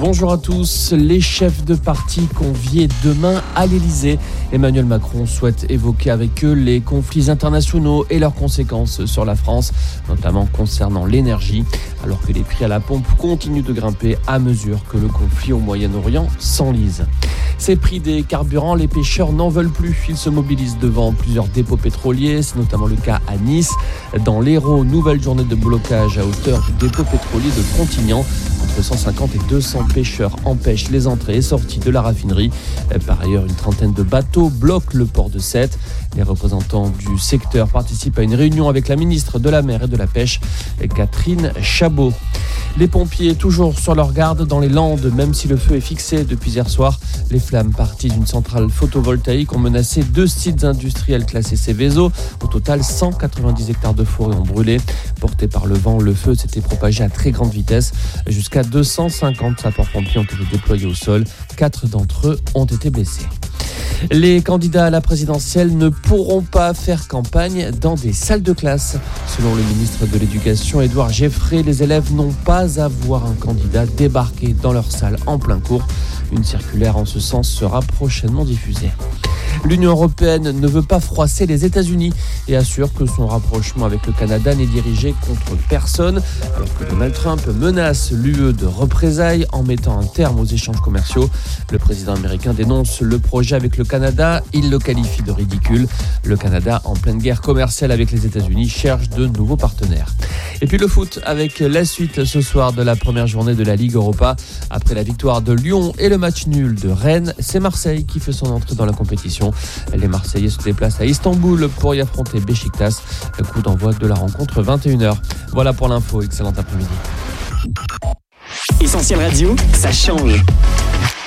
Bonjour à tous. Les chefs de parti conviés demain à l'Elysée. Emmanuel Macron souhaite évoquer avec eux les conflits internationaux et leurs conséquences sur la France, notamment concernant l'énergie, alors que les prix à la pompe continuent de grimper à mesure que le conflit au Moyen-Orient s'enlise. Ces prix des carburants, les pêcheurs n'en veulent plus. Ils se mobilisent devant plusieurs dépôts pétroliers. C'est notamment le cas à Nice. Dans l'Hérault, nouvelle journée de blocage à hauteur du dépôt pétrolier de Contignan. Entre 150 et 200 pêcheurs empêchent les entrées et sorties de la raffinerie. Par ailleurs, une trentaine de bateaux bloquent le port de Sète. Les représentants du secteur participent à une réunion avec la ministre de la Mer et de la Pêche, Catherine Chabot. Les pompiers toujours sur leur garde dans les Landes, même si le feu est fixé depuis hier soir. Les flammes parties d'une centrale photovoltaïque ont menacé 2 sites industriels classés Seveso. Au total, 190 hectares de forêt ont brûlé. Porté par le vent, le feu s'était propagé à très grande vitesse. Jusqu'à 250 sapeurs-pompiers ont été déployés au sol. 4 d'entre eux ont été blessés. Les candidats à la présidentielle ne pourront pas faire campagne dans des salles de classe. Selon le ministre de l'Éducation, Édouard Geffray, les élèves n'ont pas à voir un candidat débarquer dans leur salle en plein cours. Une circulaire en ce sens sera prochainement diffusée. L'Union européenne ne veut pas froisser les États-Unis et assure que son rapprochement avec le Canada n'est dirigé contre personne, alors que Donald Trump menace l'UE de représailles en mettant un terme aux échanges commerciaux. Le président américain dénonce le projet avec le Canada, il le qualifie de ridicule. Le Canada, en pleine guerre commerciale avec les États-Unis, cherche de nouveaux partenaires. Et puis le foot avec la suite ce soir de la première journée de la Ligue Europa. Après la victoire de Lyon et le match nul de Rennes, c'est Marseille qui fait son entrée dans la compétition. Les Marseillais se déplacent à Istanbul pour y affronter Beşiktaş. Le coup d'envoi de la rencontre 21h. Voilà pour l'info, excellent après-midi. Essentiel Radio, ça change.